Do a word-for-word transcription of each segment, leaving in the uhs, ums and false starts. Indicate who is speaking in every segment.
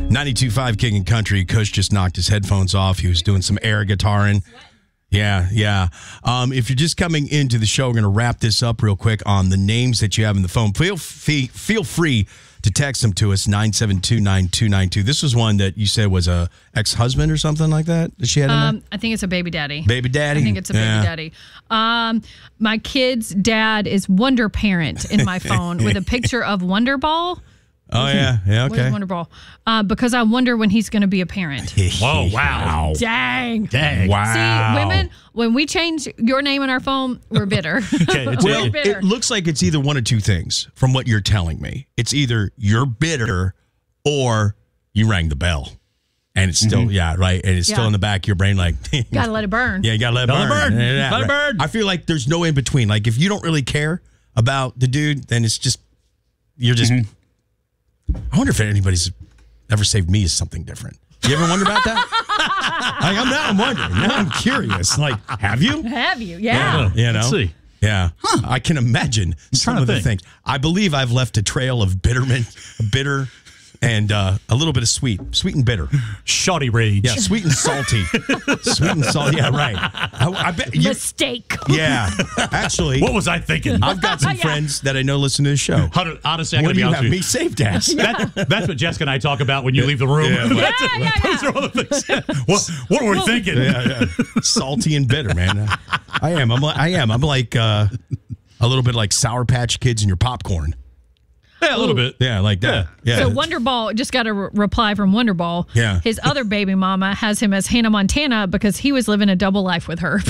Speaker 1: ninety-two point five King and Country. Kush just knocked his headphones off. He was doing some air guitaring. Yeah, yeah. Um, if you're just coming into the show, we're going to wrap this up real quick on the names that you have in the phone. Feel fee, feel free to text them to us, nine seven two, nine two nine two. This was one that you said was a ex-husband or something like that that she had in
Speaker 2: um,
Speaker 1: there?
Speaker 2: I think it's a baby daddy.
Speaker 1: Baby daddy?
Speaker 2: I think it's a
Speaker 1: yeah.
Speaker 2: baby daddy. Um, my kid's dad is Wonder Parent in my phone with a picture of Wonder Ball.
Speaker 1: Oh, yeah. Yeah,
Speaker 2: What is
Speaker 1: okay.
Speaker 2: Wonder Ball? Uh, because I wonder when he's going to be a parent.
Speaker 3: Whoa, wow.
Speaker 2: Dang.
Speaker 3: Dang.
Speaker 1: Wow.
Speaker 2: See, women, when we change your name in our phone, we're bitter.
Speaker 3: Okay, it's
Speaker 2: We're
Speaker 1: Well,
Speaker 2: bitter.
Speaker 1: it looks like it's either one of two things from what you're telling me. It's either you're bitter or you rang the bell. And it's still,
Speaker 3: Mm-hmm.
Speaker 1: yeah, right. And it's still
Speaker 2: Yeah.
Speaker 1: in the back of your brain like,
Speaker 2: Gotta let it burn.
Speaker 1: yeah, you gotta let it
Speaker 3: Let it
Speaker 1: burn.
Speaker 3: burn.
Speaker 1: Yeah,
Speaker 3: Let it
Speaker 1: right.
Speaker 3: burn.
Speaker 1: I feel like there's no in between. Like if you don't really care about the dude, then it's just, you're just,
Speaker 3: Mm-hmm.
Speaker 1: I wonder if anybody's ever saved me as something different. You ever wonder about that? like, I'm now I'm wondering. Now I'm curious. Like, have you?
Speaker 2: Have you? Yeah.
Speaker 1: You know?
Speaker 3: Let's see.
Speaker 1: Yeah. I can imagine some
Speaker 3: trying to
Speaker 1: of the
Speaker 3: think.
Speaker 1: things. I believe I've left a trail of bitterment, bitter, and uh, a little bit of sweet. Sweet and bitter.
Speaker 3: Shoddy rage.
Speaker 1: Yeah, sweet and salty. Sweet and salty. Yeah, right. I, I bet you.
Speaker 2: Mistake.
Speaker 1: Yeah. Actually,
Speaker 3: What was I thinking?
Speaker 1: I've got some
Speaker 2: Yeah.
Speaker 1: friends that I know listen to the show.
Speaker 3: Hon- Honestly, I'm
Speaker 1: What
Speaker 3: going
Speaker 1: do
Speaker 3: to be
Speaker 1: you
Speaker 3: honest
Speaker 1: have
Speaker 3: with
Speaker 1: me
Speaker 3: you.
Speaker 1: saved as?
Speaker 3: That, that's what Jessica and I talk about when you leave the room.
Speaker 1: Yeah.
Speaker 2: Yeah, yeah,
Speaker 3: Those
Speaker 2: yeah.
Speaker 3: are all the things. What, what were we thinking?
Speaker 1: Yeah, yeah. Salty and bitter, man. I am. I'm. Like, I am. I'm like uh, a little bit like Sour Patch Kids in your popcorn.
Speaker 3: Yeah, a little bit.
Speaker 1: Yeah, like that. Yeah.
Speaker 2: So Wonderball just got a re- reply from Wonderball.
Speaker 1: Yeah.
Speaker 2: His other baby mama has him as Hannah Montana because he was living a double life with her.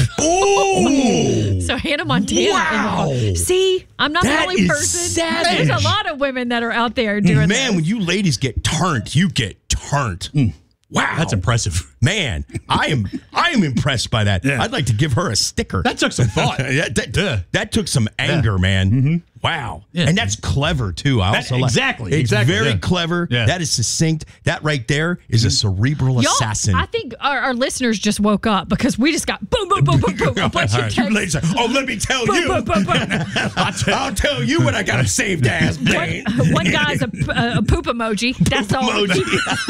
Speaker 1: Ooh.
Speaker 2: So Hannah Montana.
Speaker 1: Wow.
Speaker 2: In the phone. See, I'm not
Speaker 1: That
Speaker 2: the only
Speaker 1: is
Speaker 2: person.
Speaker 1: savage.
Speaker 2: There's a lot of women that are out there doing
Speaker 1: Man,
Speaker 2: this.
Speaker 1: when you ladies get turned, you get turned. Wow,
Speaker 3: That's impressive.
Speaker 1: Man, I am. I am impressed by that.
Speaker 3: Yeah.
Speaker 1: I'd like to give her a sticker.
Speaker 3: That took some thought.
Speaker 1: that, that,
Speaker 3: Yeah.
Speaker 1: that took some anger, man. Mm-hmm. Wow.
Speaker 3: Yeah.
Speaker 1: And that's clever, too. I
Speaker 3: That-
Speaker 1: also like
Speaker 3: exactly,
Speaker 1: It's
Speaker 3: exactly,
Speaker 1: very
Speaker 3: yeah.
Speaker 1: clever.
Speaker 3: Yeah.
Speaker 1: That is succinct. That right there is a cerebral
Speaker 2: Y'all,
Speaker 1: assassin.
Speaker 2: I think our, our listeners just woke up because we just got boom, boom, boom, boom, boom. A bunch
Speaker 1: All
Speaker 2: of
Speaker 1: right. You
Speaker 2: texts.
Speaker 1: ladies are, oh, let me tell
Speaker 2: Boom,
Speaker 1: you.
Speaker 2: boom, boom, boom.
Speaker 1: I'll, t- I'll tell you what I got him saved as, man.
Speaker 2: One, one guy's a, a, a poop emoji. That's all.
Speaker 1: Emoji.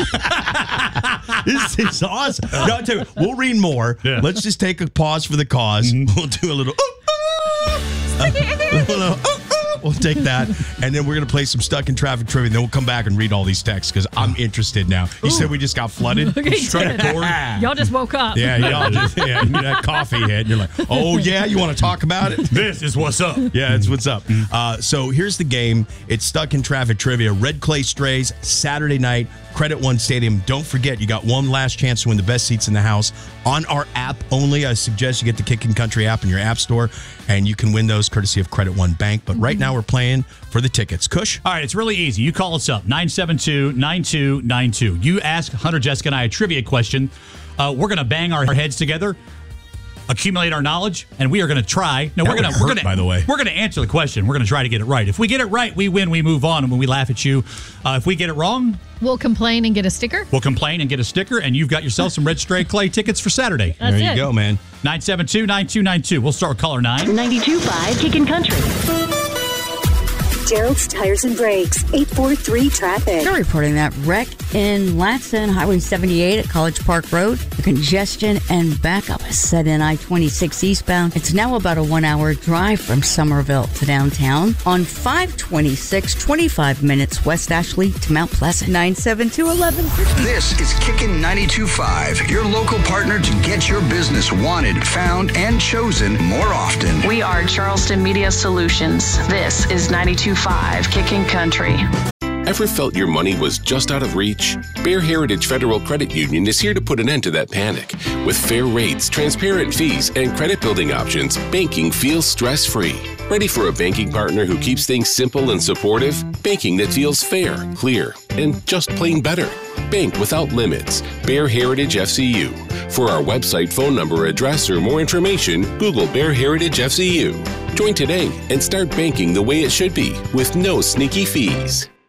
Speaker 1: This is awesome. No, I'll tell you, we'll read more.
Speaker 3: Yeah.
Speaker 1: Let's just take a pause for the because We'll do a little. Uh, a little, we'll take that, and then we're gonna play some stuck in traffic trivia. And then we'll come back and read all these texts because I'm interested now. You said we just got flooded.
Speaker 2: Okay,
Speaker 1: Struck a
Speaker 2: did.
Speaker 1: chord.
Speaker 2: Y'all just woke up.
Speaker 1: Yeah, y'all just yeah, you that coffee hit, and you're like, oh yeah, you want to talk about it?
Speaker 3: This is what's up.
Speaker 1: Yeah, it's what's up. Uh, so here's the game. It's Stuck in Traffic Trivia. Red Clay Strays, Saturday night, Credit One Stadium. Don't forget, you got one last chance to win the best seats in the house on our app only. I suggest you get the Kickin' Country app in your app store, and you can win those courtesy of Credit One Bank. But right now, we're playing for the tickets. Kush?
Speaker 3: All right, it's really easy. You call us up, nine seven two, nine two nine two. You ask Hunter, Jessica, and I a trivia question. Uh, we're going to bang our heads together, accumulate our knowledge, and we are going to try. No,
Speaker 1: That
Speaker 3: we're going
Speaker 1: would
Speaker 3: to. We're
Speaker 1: hurt,
Speaker 3: going
Speaker 1: by the way.
Speaker 3: We're going to answer the question. We're going to try to get it right. If we get it right, we win. We move on, and when we laugh at you, uh, if we get it wrong,
Speaker 2: We'll complain and get a sticker.
Speaker 3: we'll complain and get a sticker. And you've got yourself some Red Stray Clay tickets for Saturday.
Speaker 2: That's
Speaker 1: there you
Speaker 2: it.
Speaker 1: go, man.
Speaker 3: nine seven two, nine two nine two. We'll start with caller nine.
Speaker 4: ninety-two point five Kickin' Country.
Speaker 5: Gerald's Tires and Brakes, eight four three traffic.
Speaker 6: They're reporting that wreck in Latson, Highway seventy-eight at College Park Road. The congestion and backup is set in I twenty-six eastbound. It's now about a one-hour drive from Somerville to downtown. On five twenty-six, twenty-five minutes West Ashley to Mount Pleasant. nine seven two, eleven fifty.
Speaker 7: This is Kickin' ninety-two point five, your local partner to get your business wanted, found, and chosen more often.
Speaker 8: We are Charleston Media Solutions. This is ninety-two point five Kickin' Country.
Speaker 9: Ever felt your money was just out of reach? Bear Heritage Federal Credit Union is here to put an end to that panic. With fair rates, transparent fees, and credit building options, banking feels stress-free. Ready for a banking partner who keeps things simple and supportive? Banking that feels fair, clear, and just plain better. Bank without limits. Bear Heritage F C U. For our website, phone number, address, or more information, Google Bear Heritage F C U. Join today and start banking the way it should be with no sneaky fees.